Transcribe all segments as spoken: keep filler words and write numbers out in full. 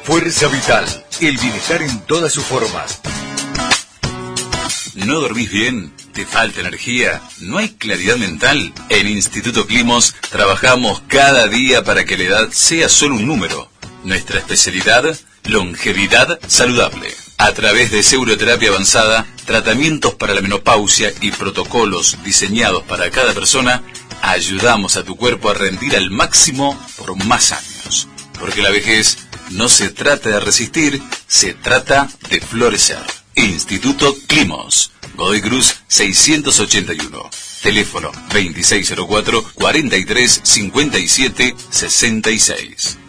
Fuerza Vital, el bienestar en todas sus formas. ¿No dormís bien? ¿Te falta energía? ¿No hay claridad mental? En Instituto Climos trabajamos cada día para que la edad sea solo un número. Nuestra especialidad, longevidad saludable. A través de seuroterapia avanzada, tratamientos para la menopausia y protocolos diseñados para cada persona, ayudamos a tu cuerpo a rendir al máximo por más años. Porque la vejez no se trata de resistir, se trata de florecer. Instituto Climos, Godoy Cruz seiscientos ochenta y uno. Teléfono veintiséis cero cuatro, cuarenta y tres, cincuenta y siete, sesenta y seis.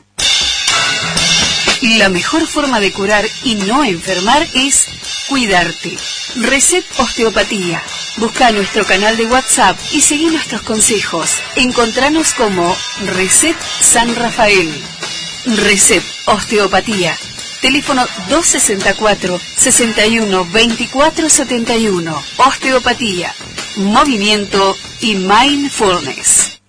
La mejor forma de curar y no enfermar es cuidarte. Reset Osteopatía. Busca nuestro canal de WhatsApp y seguí nuestros consejos. Encontranos como Reset San Rafael. Reset Osteopatía. Teléfono dos sesenta y cuatro, sesenta y uno, veinticuatro setenta y uno. Osteopatía, movimiento y mindfulness.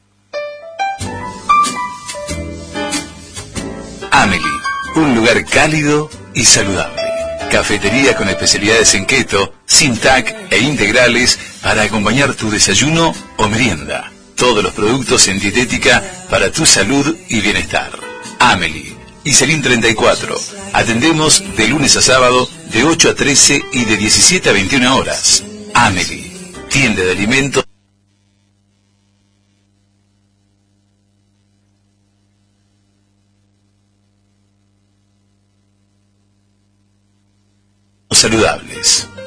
Amelie, un lugar cálido y saludable. Cafetería con especialidades en keto, sin T A C e integrales para acompañar tu desayuno o merienda. Todos los productos en dietética para tu salud y bienestar. Amelie, Iselín treinta y cuatro. Atendemos de lunes a sábado de ocho a trece y de diecisiete a veintiuna horas. Amelie, tienda de alimentos saludables.